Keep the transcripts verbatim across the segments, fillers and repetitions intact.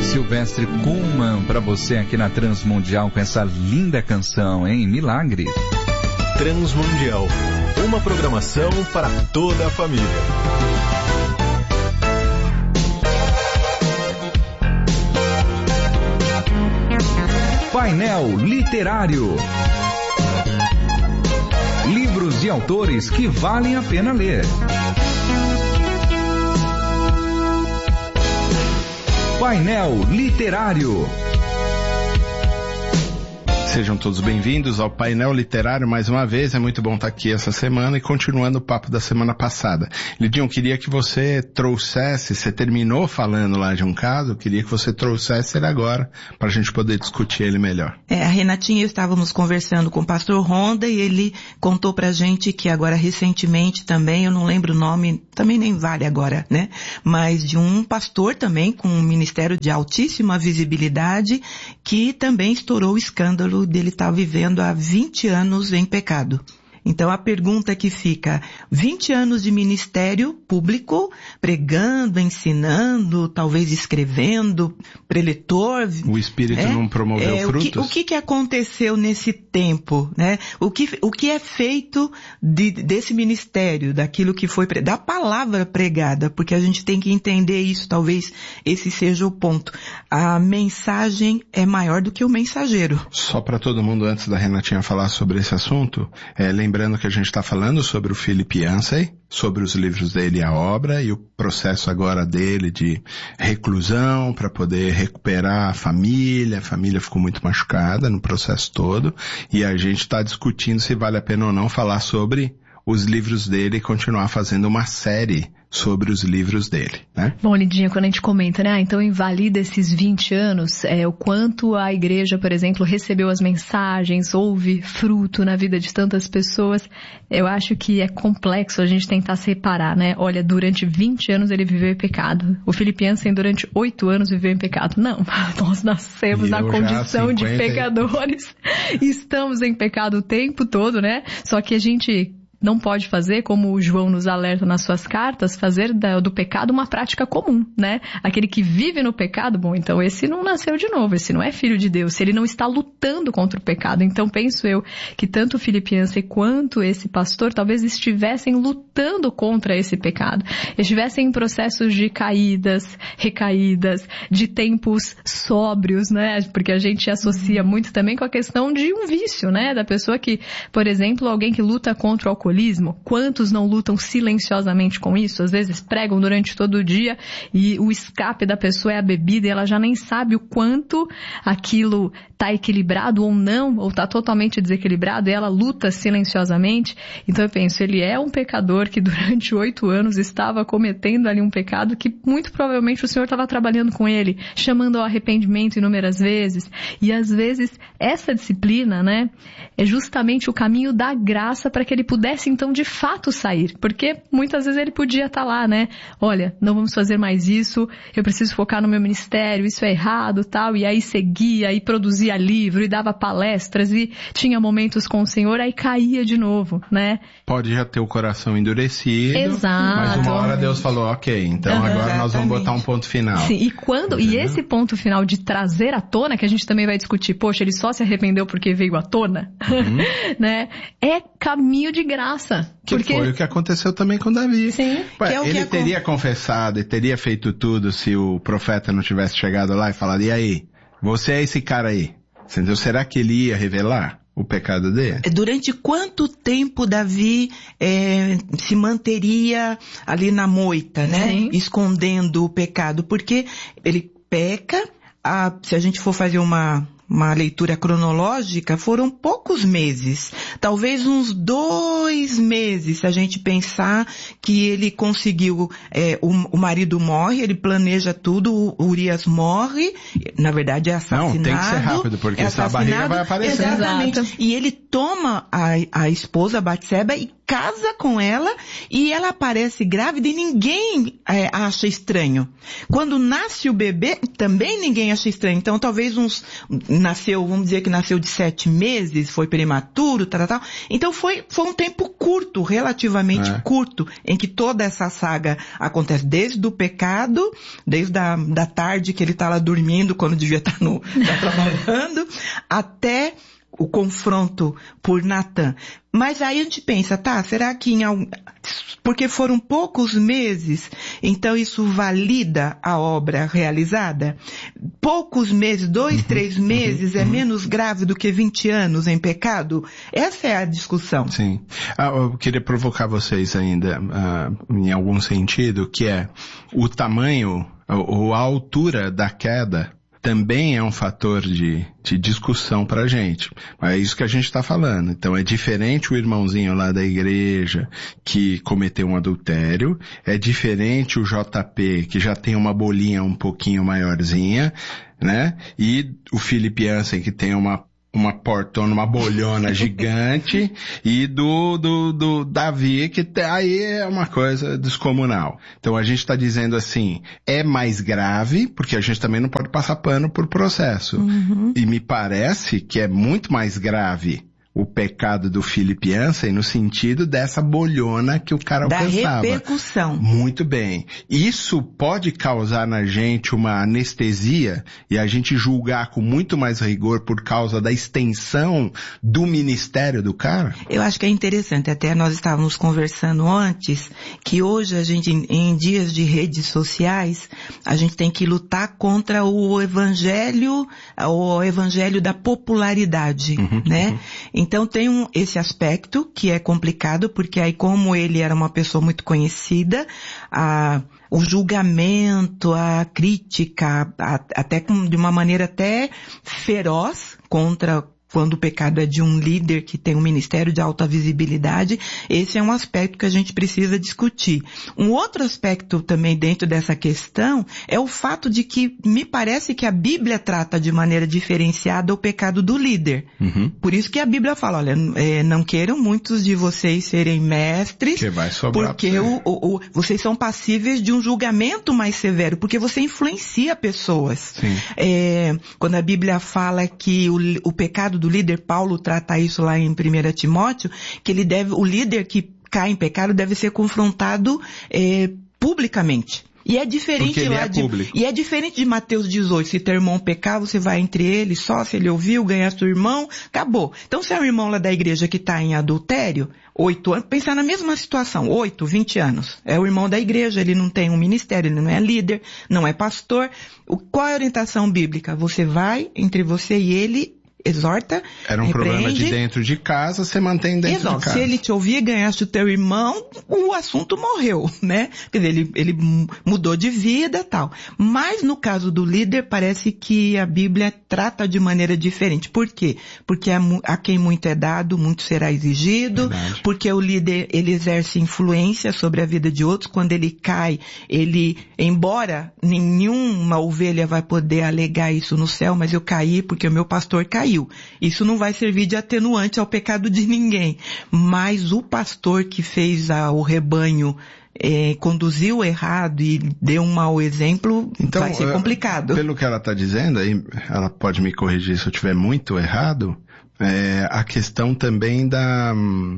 Silvestre Kuhlmann para você aqui na Transmundial com essa linda canção, hein? Milagre. Transmundial, uma programação para toda a família. Painel Literário. Livros de autores que valem a pena ler. Painel Literário. Sejam todos bem-vindos ao Painel Literário mais uma vez. É muito bom estar aqui essa semana e continuando o papo da semana passada. Lidinho, eu queria que você trouxesse, você terminou falando lá de um caso, eu queria que você trouxesse ele agora para a gente poder discutir ele melhor. É, a Renatinha e eu estávamos conversando com o pastor Honda e ele contou pra gente que agora recentemente também, eu não lembro o nome, também nem vale agora, né? Mas de um pastor também com um ministério de altíssima visibilidade que também estourou o escândalo dele estar vivendo há vinte anos em pecado. Então a pergunta que fica, vinte anos de ministério público, pregando, ensinando, talvez escrevendo, preletor. O Espírito é, não promoveu é, frutos? O que, o que que aconteceu nesse tempo, né? O que, o que é feito de, desse ministério, daquilo que foi, da palavra pregada, porque a gente tem que entender isso, talvez esse seja o ponto. A mensagem é maior do que o mensageiro. Só para todo mundo, antes da Renatinha falar sobre esse assunto, é, lembrando que a gente está falando sobre o Philip Yancey, sobre os livros dele e a obra, e o processo agora dele de reclusão para poder recuperar a família. A família ficou muito machucada no processo todo, e a gente está discutindo se vale a pena ou não falar sobre os livros dele e continuar fazendo uma série sobre os livros dele, né? Bom, Lidinha, quando a gente comenta, né, ah, então invalida esses vinte anos, é, o quanto a igreja, por exemplo, recebeu as mensagens, houve fruto na vida de tantas pessoas, eu acho que é complexo a gente tentar separar, né? Olha, durante vinte anos ele viveu em pecado. O Philip Yancey durante oito anos viveu em pecado. Não, nós nascemos e na condição cinquenta... de pecadores, estamos em pecado o tempo todo, né? Só que a gente não pode fazer, como o João nos alerta nas suas cartas, fazer da, do pecado uma prática comum, né? Aquele que vive no pecado, bom, então esse não nasceu de novo, esse não é filho de Deus, se ele não está lutando contra o pecado. Então penso eu que tanto o Philip Yancey quanto esse pastor talvez estivessem lutando contra esse pecado, estivessem em processos de caídas, recaídas, de tempos sóbrios, né? Porque a gente associa muito também com a questão de um vício, né? Da pessoa que, por exemplo, alguém que luta contra o alcoolismo, quantos não lutam silenciosamente com isso? Às vezes pregam durante todo o dia e o escape da pessoa é a bebida e ela já nem sabe o quanto aquilo está equilibrado ou não, ou está totalmente desequilibrado, e ela luta silenciosamente. Então eu penso, ele é um pecador que durante oito anos estava cometendo ali um pecado que muito provavelmente o Senhor estava trabalhando com ele, chamando ao arrependimento inúmeras vezes. E às vezes essa disciplina, né, é justamente o caminho da graça para que ele pudesse então de fato sair, porque muitas vezes ele podia estar lá, né? Olha, não vamos fazer mais isso, eu preciso focar no meu ministério, isso é errado, tal, e aí seguia e produzia livro e dava palestras e tinha momentos com o Senhor, aí caía de novo, né? Pode já ter o coração endurecido. Exato. Mas uma hora Deus falou, ok, então uhum, agora exatamente. Nós vamos botar um ponto final. Sim, e quando, e esse ponto final de trazer à tona, que a gente também vai discutir, poxa, ele só se arrependeu porque veio à tona, uhum. né? É caminho de graça. Que porque... foi o que aconteceu também com Davi. Sim. Ué, é o ele que teria acon... confessado e teria feito tudo se o profeta não tivesse chegado lá e falado, e aí, você é esse cara aí. Entendeu? Será que ele ia revelar o pecado dele? Durante quanto tempo Davi é, se manteria ali na moita, né? Sim. Escondendo o pecado? Porque ele peca, a, se a gente for fazer uma... uma leitura cronológica, foram poucos meses, talvez uns dois meses, se a gente pensar que ele conseguiu, é, o, o marido morre, ele planeja tudo, o Urias morre, na verdade é assassinado. Não, tem que ser rápido, porque é essa barriga vai aparecer. Exatamente. Exato. E ele toma a, a esposa Batseba e casa com ela e ela aparece grávida e ninguém é, acha estranho. Quando nasce o bebê, também ninguém acha estranho. Então talvez uns, nasceu, vamos dizer que nasceu de sete meses, foi prematuro, tal, tal. Então foi, foi um tempo curto, relativamente é. curto, em que toda essa saga acontece desde o pecado, desde a da tarde que ele está lá dormindo quando devia estar no, tá trabalhando, até o confronto por Natan. Mas aí a gente pensa, tá, será que em algum... porque foram poucos meses, então isso valida a obra realizada? Poucos meses, dois, uhum, três meses, uhum, é uhum. menos grave do que vinte anos em pecado? Essa é a discussão. Sim. Ah, eu queria provocar vocês ainda, uh, em algum sentido, que é o tamanho ou a altura da queda também é um fator de, de discussão pra gente. É isso que a gente está falando. Então é diferente o irmãozinho lá da igreja que cometeu um adultério, é diferente o J P que já tem uma bolinha um pouquinho maiorzinha, né? E o Philip Jansen que tem uma uma portona, uma bolhona gigante, e do, do, do Davi, que aí é uma coisa descomunal. Então a gente está dizendo assim, é mais grave, porque a gente também não pode passar pano por processo. Uhum. E me parece que é muito mais grave o pecado do Philip Jansen no sentido dessa bolhona que o cara alcançava. Da repercussão. Muito bem. Isso pode causar na gente uma anestesia e a gente julgar com muito mais rigor por causa da extensão do ministério do cara? Eu acho que é interessante. Até nós estávamos conversando antes que hoje a gente, em dias de redes sociais, a gente tem que lutar contra o evangelho, o evangelho da popularidade, uhum, né? Uhum. Então tem um, esse aspecto que é complicado, porque aí como ele era uma pessoa muito conhecida, a, o julgamento, a crítica, a, até com, de uma maneira até feroz contra quando o pecado é de um líder que tem um ministério de alta visibilidade, esse é um aspecto que a gente precisa discutir. Um outro aspecto também dentro dessa questão é o fato de que me parece que a Bíblia trata de maneira diferenciada o pecado do líder. Uhum. Por isso que a Bíblia fala, olha, é, não queiram muitos de vocês serem mestres, que vai sobrar porque o, o, o, vocês são passíveis de um julgamento mais severo, porque você influencia pessoas. É, quando a Bíblia fala que o, o pecado do líder, Paulo trata isso lá em primeira Timóteo, que ele deve, o líder que cai em pecado deve ser confrontado é, publicamente. E é diferente lá é de, público. e é diferente de Mateus dezoito, se teu irmão pecar, você vai entre eles, só se ele ouviu, ganhar seu irmão, acabou. Então se é um irmão lá da igreja que está em adultério, oito anos, pensar na mesma situação, oito, vinte anos, é o irmão da igreja, ele não tem um ministério, ele não é líder, não é pastor. O, qual é a orientação bíblica? Você vai entre você e ele, exorta, era um repreende. Problema de dentro de casa, você mantém dentro Exato. de casa. Se ele te ouvir e ganhaste o teu irmão, o assunto morreu, né? Quer dizer, ele, ele mudou de vida e tal. Mas no caso do líder, parece que a Bíblia trata de maneira diferente. Por quê? Porque a, a quem muito é dado, muito será exigido. Verdade. Porque o líder, ele exerce influência sobre a vida de outros. Quando ele cai, ele, embora nenhuma ovelha vai poder alegar isso no céu, mas eu caí porque o meu pastor caiu. Isso não vai servir de atenuante ao pecado de ninguém. Mas o pastor que fez a, o rebanho é, conduziu errado e deu um mau exemplo, então, vai ser complicado. Pelo que ela está dizendo, aí ela pode me corrigir se eu estiver muito errado, é, a questão também da...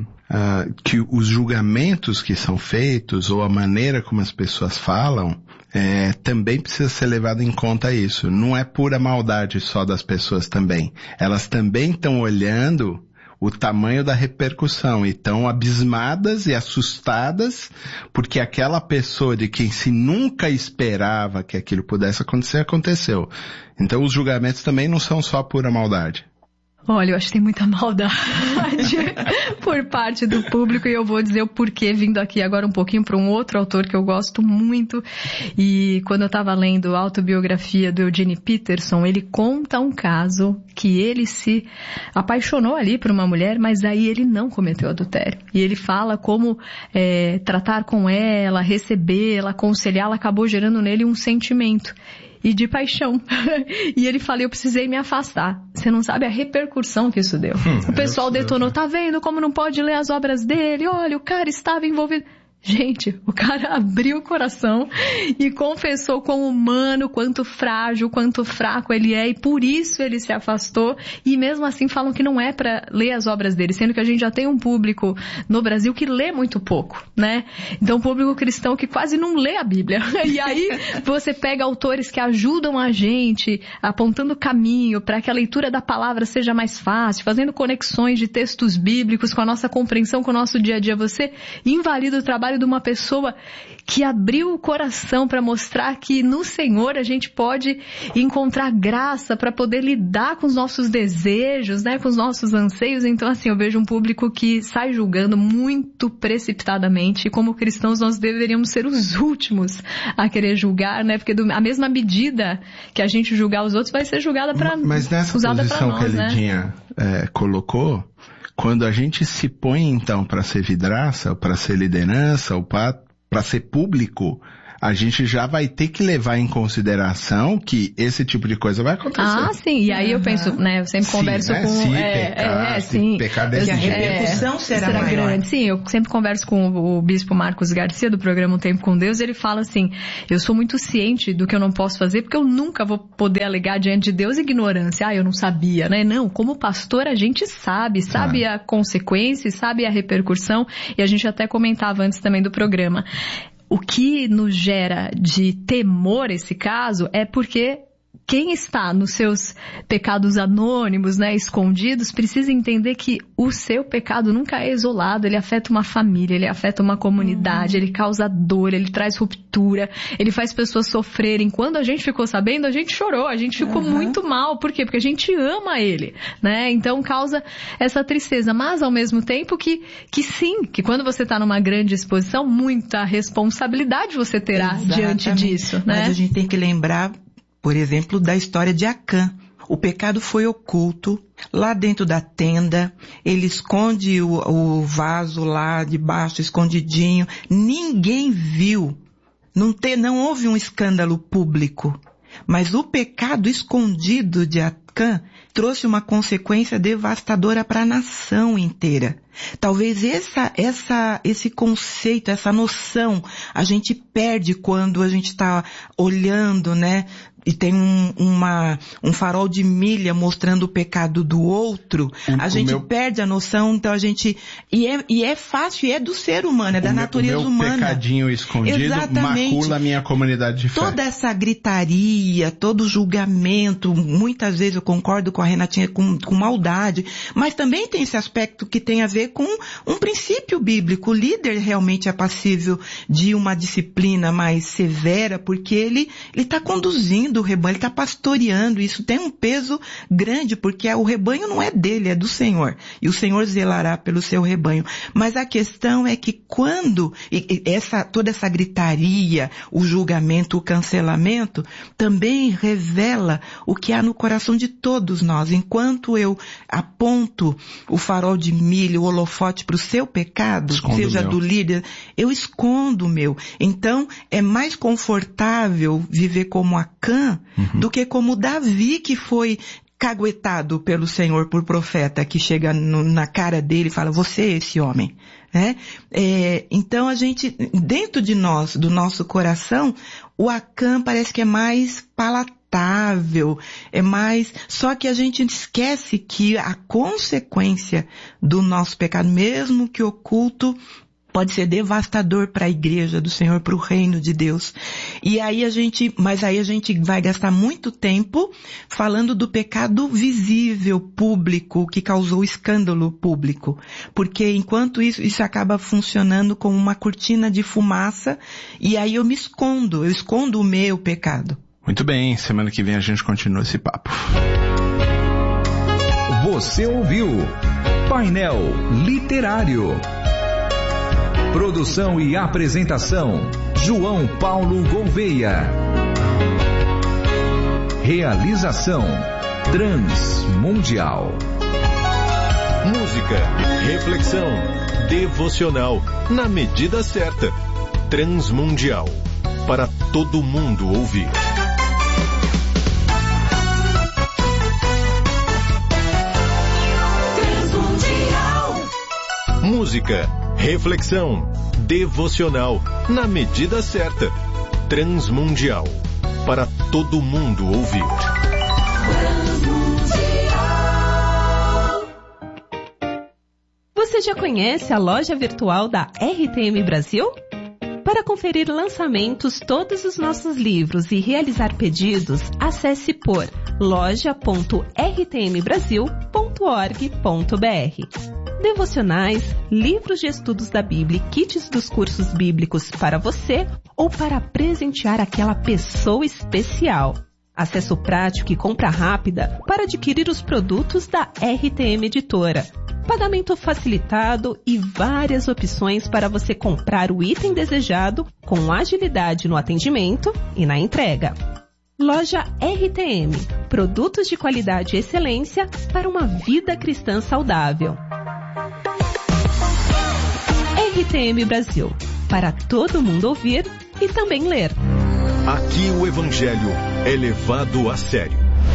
Uh, que os julgamentos que são feitos ou a maneira como as pessoas falam é, também precisa ser levado em conta isso. Não é pura maldade só das pessoas também. Elas também estão olhando o tamanho da repercussão e estão abismadas e assustadas porque aquela pessoa de quem se nunca esperava que aquilo pudesse acontecer, aconteceu. Então os julgamentos também não são só pura maldade. Olha, eu acho que tem muita maldade por parte do público e eu vou dizer o porquê vindo aqui agora um pouquinho para um outro autor que eu gosto muito. E quando eu estava lendo a autobiografia do Eugene Peterson, ele conta um caso que ele se apaixonou ali por uma mulher, mas aí ele não cometeu adultério. E ele fala como é, tratar com ela, recebê-la, aconselhá-la, acabou gerando nele um sentimento. e de paixão. E ele fala, eu precisei me afastar. Você não sabe a repercussão que isso deu. Hum, o pessoal detonou, tá vendo como não pode ler as obras dele? Olha, o cara estava envolvido... Gente, o cara abriu o coração e confessou quão humano, quanto frágil, quanto fraco ele é, e por isso ele se afastou, e mesmo assim falam que não é para ler as obras dele, sendo que a gente já tem um público no Brasil que lê muito pouco, né? Então, um público cristão que quase não lê a Bíblia. E aí você pega autores que ajudam a gente, apontando caminho para que a leitura da palavra seja mais fácil, fazendo conexões de textos bíblicos com a nossa compreensão, com o nosso dia a dia. Você invalida o trabalho de uma pessoa que abriu o coração para mostrar que no Senhor a gente pode encontrar graça para poder lidar com os nossos desejos, né, com os nossos anseios. Então, assim, eu vejo um público que sai julgando muito precipitadamente, e como cristãos nós deveríamos ser os últimos a querer julgar, né, porque do, a mesma medida que a gente julgar os outros vai ser julgada para nós. Mas nessa posição que a Lidinha é, colocou, quando a gente se põe, então, para ser vidraça, ou para ser liderança, ou para ser público, a gente já vai ter que levar em consideração que esse tipo de coisa vai acontecer. Ah, sim. E aí uhum. eu penso, né, eu sempre sim, converso né? com... Se é, pecar, é, se sim. pecar desse jeito. A repercussão é, será, será maior. Grande. Sim, eu sempre converso com o, o bispo Marcos Garcia, do programa Um Tempo com Deus, ele fala assim, eu sou muito ciente do que eu não posso fazer, porque eu nunca vou poder alegar diante de Deus ignorância. Ah, eu não sabia, né? Não, como pastor a gente sabe, sabe ah. a consequência, sabe a repercussão, e a gente até comentava antes também do programa. O que nos gera de temor esse caso é porque quem está nos seus pecados anônimos, né, escondidos, precisa entender que o seu pecado nunca é isolado, ele afeta uma família, ele afeta uma comunidade, uhum. ele causa dor, ele traz ruptura, ele faz pessoas sofrerem. Quando a gente ficou sabendo, a gente chorou, a gente ficou uhum. muito mal. Por quê? Porque a gente ama ele, né? Então causa essa tristeza, mas ao mesmo tempo que, que sim, que quando você está numa grande exposição, muita responsabilidade você terá Exatamente. Diante disso, né? Mas a gente tem que lembrar, por exemplo, da história de Acã. O pecado foi oculto, lá dentro da tenda, ele esconde o, o vaso lá debaixo, escondidinho, ninguém viu, não, te, não houve um escândalo público, mas o pecado escondido de Acã trouxe uma consequência devastadora para a nação inteira. Talvez essa, essa, esse conceito, essa noção, a gente perde quando a gente está olhando, né? E tem um, uma, um farol de milha mostrando o pecado do outro, o, a gente meu... perde a noção, então a gente, e é, e é fácil, e é do ser humano, é da o natureza meu, o humana. O pecadinho escondido Exatamente. Macula a minha comunidade de fé. Toda essa gritaria, todo julgamento, muitas vezes eu concordo com a Renatinha, com, com maldade, mas também tem esse aspecto que tem a ver com um princípio bíblico. O líder realmente é passível de uma disciplina mais severa, porque ele ele está conduzindo o rebanho, ele está pastoreando, isso tem um peso grande, porque o rebanho não é dele, é do Senhor, e o Senhor zelará pelo seu rebanho. Mas a questão é que quando e, e essa, toda essa gritaria, o julgamento, o cancelamento, também revela o que há no coração de todos nós. Enquanto eu aponto o farol de milho, o holofote para o seu pecado, Escondo seja do líder, eu escondo o meu. Então, é mais confortável viver como Acã uhum. do que como Davi, que foi caguetado pelo Senhor por profeta, que chega no, na cara dele e fala, você é esse homem. Né? É, então a gente, dentro de nós, do nosso coração, o Acã parece que é mais palatável, é mais, só que a gente esquece que a consequência do nosso pecado, mesmo que oculto, pode ser devastador para a igreja do Senhor, para o reino de Deus. E aí a gente, mas aí a gente vai gastar muito tempo falando do pecado visível, público, que causou escândalo público. Porque enquanto isso, isso acaba funcionando como uma cortina de fumaça, e aí eu me escondo, eu escondo o meu pecado. Muito bem, semana que vem a gente continua esse papo. Você ouviu Painel Literário. Produção e apresentação, João Paulo Gouveia. Realização, Transmundial. Música, reflexão, devocional, na medida certa. Transmundial, para todo mundo ouvir. bíblica, reflexão, devocional, na medida certa. Transmundial, para todo mundo ouvir. Você já conhece a loja virtual da R T M Brasil? Para conferir lançamentos, todos os nossos livros e realizar pedidos, acesse por loja ponto r t m brasil ponto org ponto b r. Devocionais, livros de estudos da Bíblia e kits dos cursos bíblicos para você ou para presentear aquela pessoa especial. Acesso prático e compra rápida para adquirir os produtos da R T M Editora. Pagamento facilitado e várias opções para você comprar o item desejado com agilidade no atendimento e na entrega. Loja R T M. Produtos de qualidade e excelência para uma vida cristã saudável. R T M Brasil. Para todo mundo ouvir e também ler. Aqui o Evangelho é levado a sério.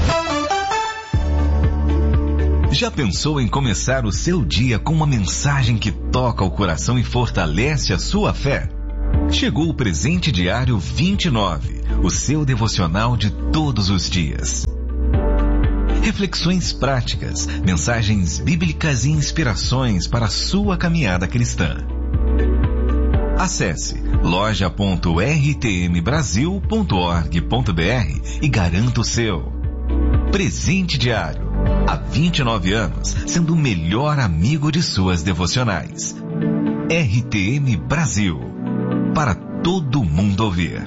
Já pensou em começar o seu dia com uma mensagem que toca o coração e fortalece a sua fé? Chegou o Presente Diário vinte e nove, o seu devocional de todos os dias. Reflexões práticas, mensagens bíblicas e inspirações para a sua caminhada cristã. Acesse loja ponto r t m brasil ponto org ponto b r e garanta o seu. Presente Diário. Há vinte e nove anos, sendo o melhor amigo de suas devocionais. R T M Brasil. Para todo mundo ouvir.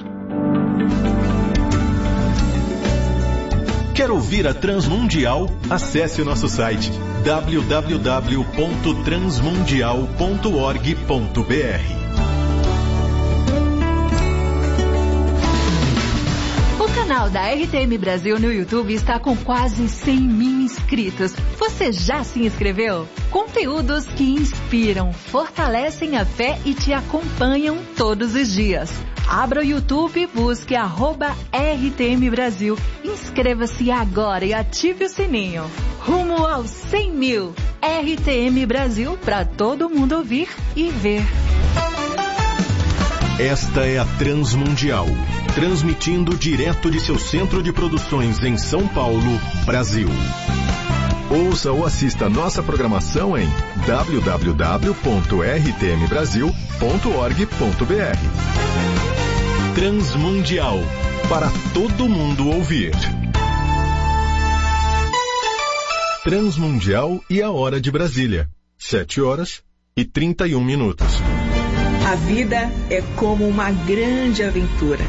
Quer ouvir a Transmundial? Acesse o nosso site w w w ponto transmundial ponto org ponto b r. O canal da R T M Brasil no YouTube está com quase cem mil inscritos. Você já se inscreveu? Conteúdos que inspiram, fortalecem a fé e te acompanham todos os dias. Abra o YouTube, busque arroba R T M Brasil. Inscreva-se agora e ative o sininho. Rumo aos cem mil. R T M Brasil para todo mundo ouvir e ver. Esta é a Transmundial, transmitindo direto de seu centro de produções em São Paulo, Brasil. Ouça ou assista nossa programação em w w w ponto r t m brasil ponto org ponto b r. Transmundial, para todo mundo ouvir. Transmundial e a hora de Brasília, sete horas e trinta e um minutos. A vida é como uma grande aventura.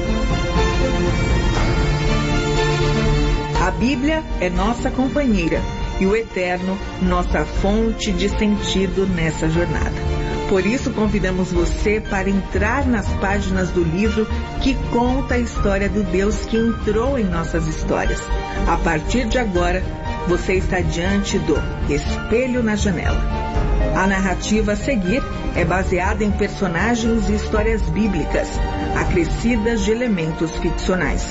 A Bíblia é nossa companheira e o Eterno, nossa fonte de sentido nessa jornada. Por isso, convidamos você para entrar nas páginas do livro que conta a história do Deus que entrou em nossas histórias. A partir de agora, você está diante do Espelho na Janela. A narrativa a seguir é baseada em personagens e histórias bíblicas, acrescidas de elementos ficcionais.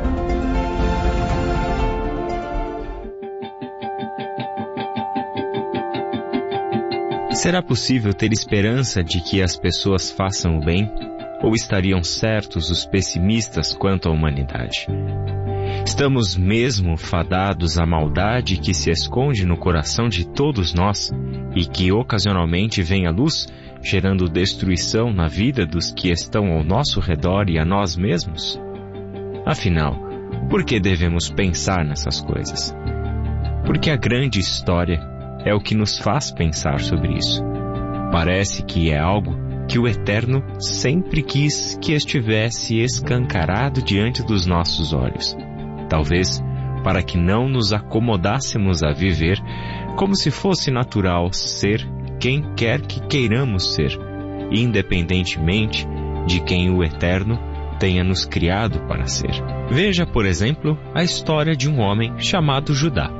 Será possível ter esperança de que as pessoas façam o bem? Ou estariam certos os pessimistas quanto à humanidade? Estamos mesmo fadados à maldade que se esconde no coração de todos nós e que ocasionalmente vem à luz, gerando destruição na vida dos que estão ao nosso redor e a nós mesmos? Afinal, por que devemos pensar nessas coisas? Porque a grande história é o que nos faz pensar sobre isso. Parece que é algo que o Eterno sempre quis que estivesse escancarado diante dos nossos olhos. Talvez para que não nos acomodássemos a viver como se fosse natural ser quem quer que queiramos ser, independentemente de quem o Eterno tenha nos criado para ser. Veja, por exemplo, a história de um homem chamado Judá.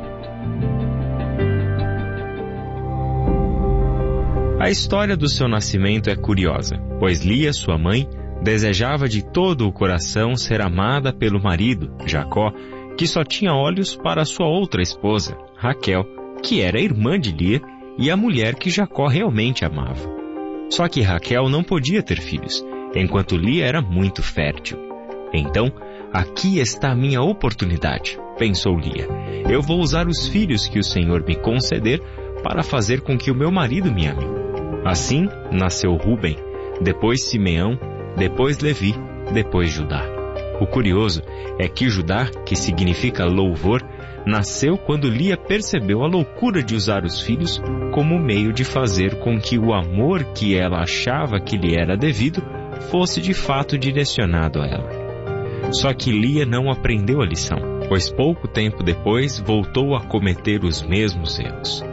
A história do seu nascimento é curiosa, pois Lia, sua mãe, desejava de todo o coração ser amada pelo marido, Jacó, que só tinha olhos para sua outra esposa, Raquel, que era irmã de Lia e a mulher que Jacó realmente amava. Só que Raquel não podia ter filhos, enquanto Lia era muito fértil. Então, aqui está a minha oportunidade, pensou Lia. Eu vou usar os filhos que o Senhor me conceder para fazer com que o meu marido me ame. Assim, nasceu Rúben, depois Simeão, depois Levi, depois Judá. O curioso é que Judá, que significa louvor, nasceu quando Lia percebeu a loucura de usar os filhos como meio de fazer com que o amor que ela achava que lhe era devido fosse de fato direcionado a ela. Só que Lia não aprendeu a lição, pois pouco tempo depois voltou a cometer os mesmos erros.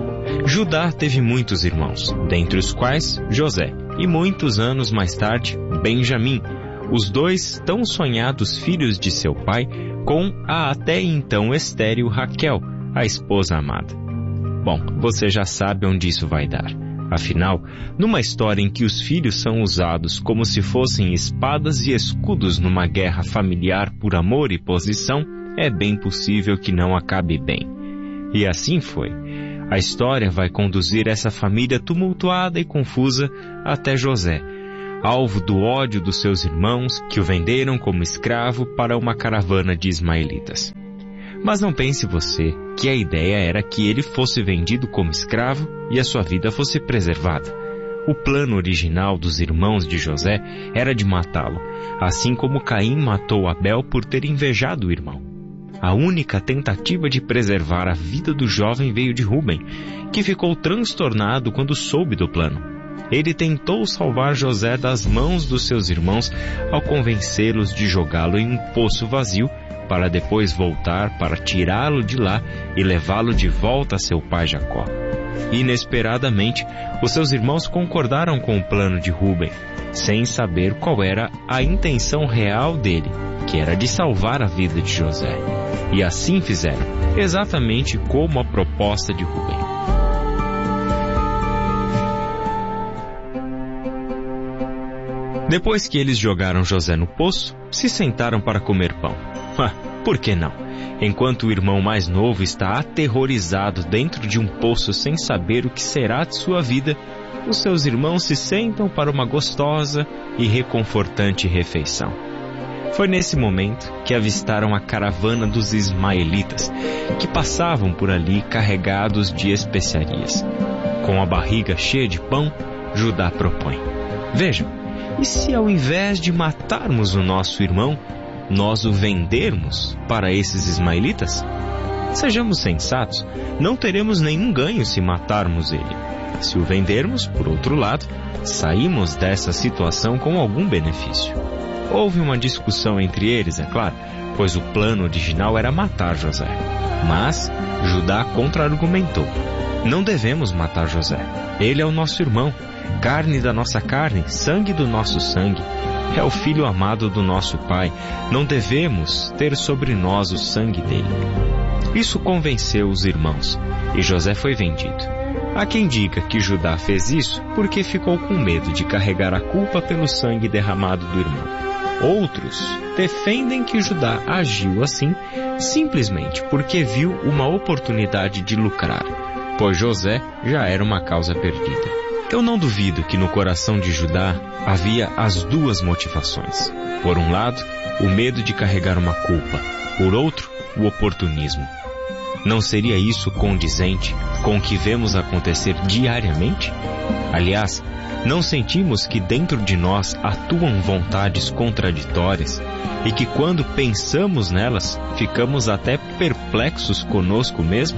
Judá teve muitos irmãos, dentre os quais José, e muitos anos mais tarde, Benjamim, os dois tão sonhados filhos de seu pai, com a até então estéril Raquel, a esposa amada. Bom, você já sabe onde isso vai dar. Afinal, numa história em que os filhos são usados como se fossem espadas e escudos numa guerra familiar por amor e posição, é bem possível que não acabe bem. E assim foi. A história vai conduzir essa família tumultuada e confusa até José, alvo do ódio dos seus irmãos que o venderam como escravo para uma caravana de ismaelitas. Mas não pense você que a ideia era que ele fosse vendido como escravo e a sua vida fosse preservada. O plano original dos irmãos de José era de matá-lo, assim como Caim matou Abel por ter invejado o irmão. A única tentativa de preservar a vida do jovem veio de Rúben, que ficou transtornado quando soube do plano. Ele tentou salvar José das mãos dos seus irmãos ao convencê-los de jogá-lo em um poço vazio, para depois voltar para tirá-lo de lá e levá-lo de volta a seu pai Jacó. Inesperadamente, os seus irmãos concordaram com o plano de Rúben, sem saber qual era a intenção real dele, que era de salvar a vida de José. E assim fizeram, exatamente como a proposta de Rúben. Depois que eles jogaram José no poço, se sentaram para comer pão. Ah, por que não? Enquanto o irmão mais novo está aterrorizado dentro de um poço sem saber o que será de sua vida, os seus irmãos se sentam para uma gostosa e reconfortante refeição. Foi nesse momento que avistaram a caravana dos ismaelitas, que passavam por ali carregados de especiarias. Com a barriga cheia de pão, Judá propõe: vejam, e se ao invés de matarmos o nosso irmão, nós o vendermos para esses ismaelitas? Sejamos sensatos, não teremos nenhum ganho se matarmos ele. Se o vendermos, por outro lado, saímos dessa situação com algum benefício. Houve uma discussão entre eles, é claro, pois o plano original era matar José. Mas Judá contra-argumentou: não devemos matar José. Ele é o nosso irmão, carne da nossa carne, sangue do nosso sangue. É o filho amado do nosso pai. Não devemos ter sobre nós o sangue dele. Isso convenceu os irmãos, e José foi vendido. Há quem diga que Judá fez isso porque ficou com medo de carregar a culpa pelo sangue derramado do irmão. Outros defendem que Judá agiu assim simplesmente porque viu uma oportunidade de lucrar, pois José já era uma causa perdida. Eu não duvido que no coração de Judá havia as duas motivações. Por um lado, o medo de carregar uma culpa. Por outro, o oportunismo. Não seria isso condizente com o que vemos acontecer diariamente? Aliás, não sentimos que dentro de nós atuam vontades contraditórias e que quando pensamos nelas, ficamos até perplexos conosco mesmo?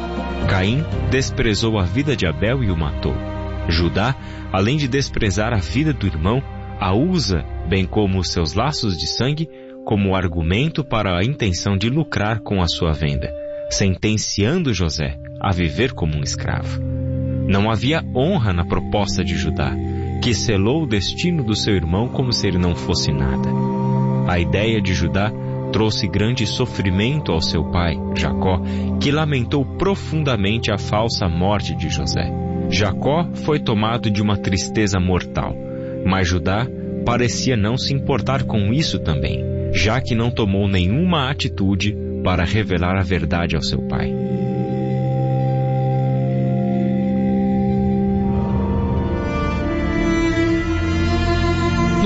Caim desprezou a vida de Abel e o matou. Judá, além de desprezar a vida do irmão, a usa, bem como os seus laços de sangue, como argumento para a intenção de lucrar com a sua venda, sentenciando José a viver como um escravo. Não havia honra na proposta de Judá, que selou o destino do seu irmão como se ele não fosse nada. A ideia de Judá trouxe grande sofrimento ao seu pai, Jacó, que lamentou profundamente a falsa morte de José. Jacó foi tomado de uma tristeza mortal, mas Judá parecia não se importar com isso também, já que não tomou nenhuma atitude para revelar a verdade ao seu pai.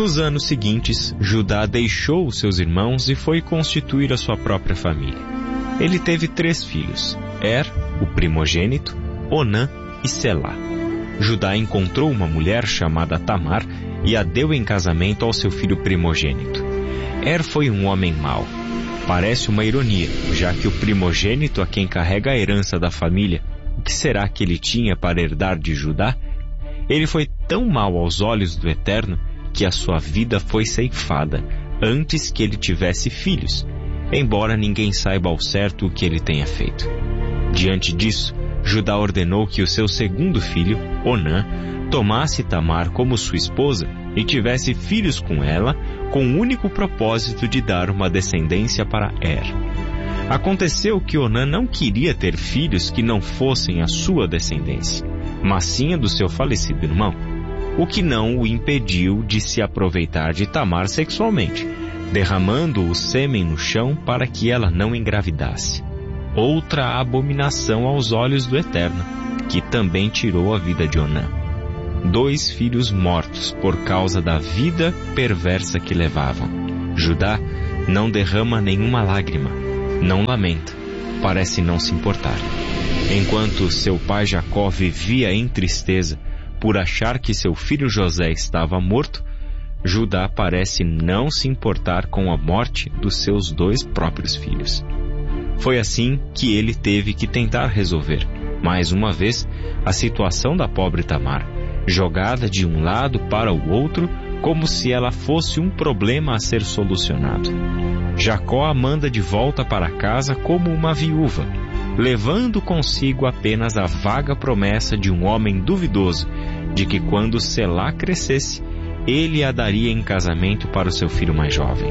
Nos anos seguintes, Judá deixou os seus irmãos e foi constituir a sua própria família. Ele teve três filhos, Er, o primogênito, Onã e Selá. Judá encontrou uma mulher chamada Tamar e a deu em casamento ao seu filho primogênito. Er foi um homem mau. Parece uma ironia, já que o primogênito a quem carrega a herança da família, o que será que ele tinha para herdar de Judá? Ele foi tão mau aos olhos do Eterno que a sua vida foi ceifada antes que ele tivesse filhos, embora ninguém saiba ao certo o que ele tenha feito. Diante disso, Judá ordenou que o seu segundo filho, Onã, tomasse Tamar como sua esposa e tivesse filhos com ela, com o único propósito de dar uma descendência para Er. Aconteceu que Onã não queria ter filhos que não fossem a sua descendência, mas sim a do seu falecido irmão, o que não o impediu de se aproveitar de Tamar sexualmente, derramando o sêmen no chão para que ela não engravidasse. Outra abominação aos olhos do Eterno, que também tirou a vida de Onã. Dois filhos mortos por causa da vida perversa que levavam. Judá não derrama nenhuma lágrima, não lamenta, parece não se importar. Enquanto seu pai Jacó vivia em tristeza por achar que seu filho José estava morto, Judá parece não se importar com a morte dos seus dois próprios filhos. Foi assim que ele teve que tentar resolver, mais uma vez, a situação da pobre Tamar, jogada de um lado para o outro, como se ela fosse um problema a ser solucionado. Jacó a manda de volta para casa como uma viúva, levando consigo apenas a vaga promessa de um homem duvidoso, de que quando Selá crescesse, ele a daria em casamento para o seu filho mais jovem.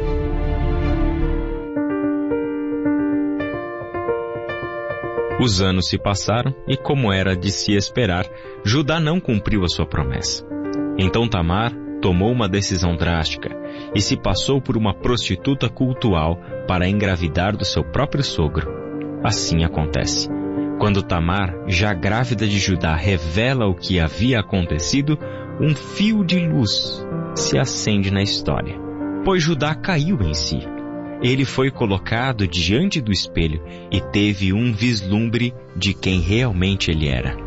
Os anos se passaram e, como era de se esperar, Judá não cumpriu a sua promessa. Então Tamar tomou uma decisão drástica e se passou por uma prostituta cultual para engravidar do seu próprio sogro. Assim acontece. Quando Tamar, já grávida de Judá, revela o que havia acontecido, um fio de luz se acende na história, pois Judá caiu em si. Ele foi colocado diante do espelho e teve um vislumbre de quem realmente ele era.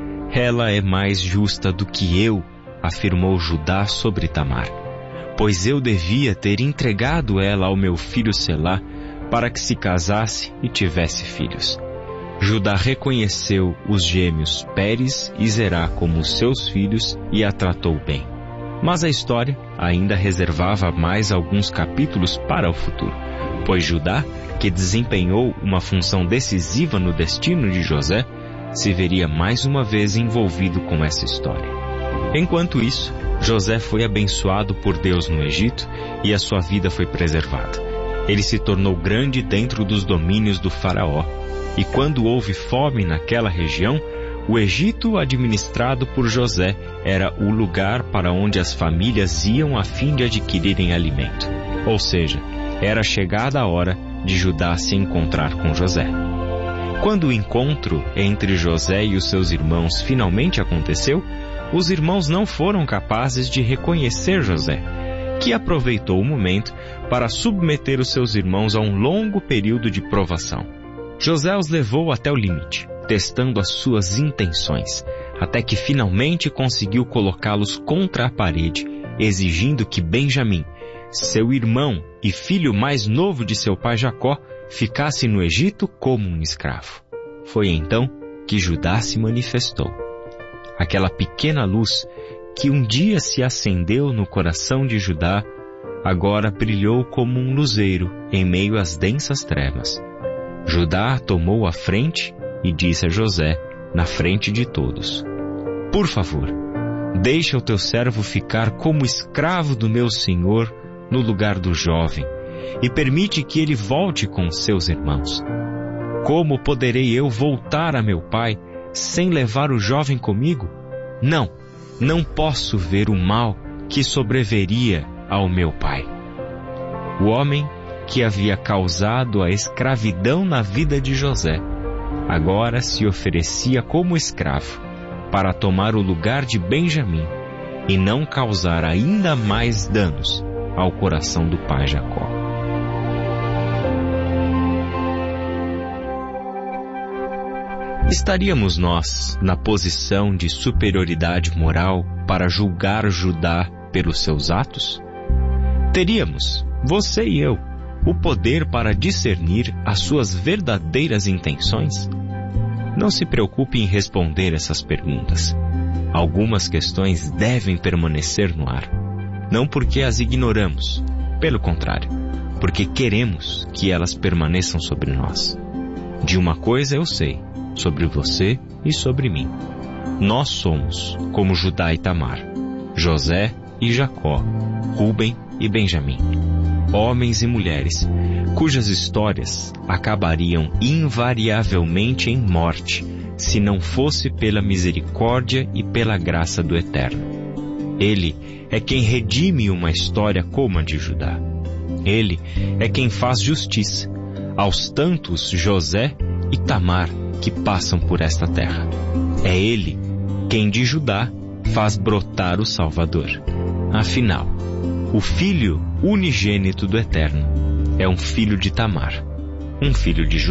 Ela é mais justa do que eu, afirmou Judá sobre Tamar, pois eu devia ter entregado ela ao meu filho Selá para que se casasse e tivesse filhos. Judá reconheceu os gêmeos Pérez e Zerá como seus filhos e a tratou bem. Mas a história ainda reservava mais alguns capítulos para o futuro, pois Judá, que desempenhou uma função decisiva no destino de José, se veria mais uma vez envolvido com essa história. Enquanto isso, José foi abençoado por Deus no Egito e a sua vida foi preservada. Ele se tornou grande dentro dos domínios do faraó, e quando houve fome naquela região, o Egito, administrado por José, era o lugar para onde as famílias iam a fim de adquirirem alimento. Ou seja, era chegada a hora de Judá se encontrar com José. Quando o encontro entre José e os seus irmãos finalmente aconteceu, os irmãos não foram capazes de reconhecer José, que aproveitou o momento para submeter os seus irmãos a um longo período de provação. José os levou até o limite, testando as suas intenções, até que finalmente conseguiu colocá-los contra a parede, exigindo que Benjamim, seu irmão e filho mais novo de seu pai Jacó, ficasse no Egito como um escravo. Foi então que Judá se manifestou. Aquela pequena luz que um dia se acendeu no coração de Judá, agora brilhou como um luzeiro em meio às densas trevas. Judá tomou a frente e disse a José, na frente de todos: Por favor, deixa o teu servo ficar como escravo do meu senhor no lugar do jovem, e permite que ele volte com seus irmãos. Como poderei eu voltar a meu pai sem levar o jovem comigo? Não, não posso ver o mal que sobreveria ao meu pai. O homem que havia causado a escravidão na vida de José, agora se oferecia como escravo para tomar o lugar de Benjamim e não causar ainda mais danos ao coração do pai Jacó. Estaríamos nós na posição de superioridade moral para julgar Judá pelos seus atos? Teríamos, você e eu, o poder para discernir as suas verdadeiras intenções? Não se preocupe em responder essas perguntas. Algumas questões devem permanecer no ar. Não porque as ignoramos, pelo contrário, porque queremos que elas permaneçam sobre nós. De uma coisa eu sei, sobre você e sobre mim. Nós somos como Judá e Tamar, José e Jacó, Rúben e Benjamim, homens e mulheres cujas histórias acabariam invariavelmente em morte se não fosse pela misericórdia e pela graça do Eterno. Ele é quem redime uma história como a de Judá. Ele é quem faz justiça aos tantos José e Tamar que passam por esta terra. É Ele quem de Judá faz brotar o Salvador. Afinal, o filho unigênito do Eterno é um filho de Tamar, um filho de Judá.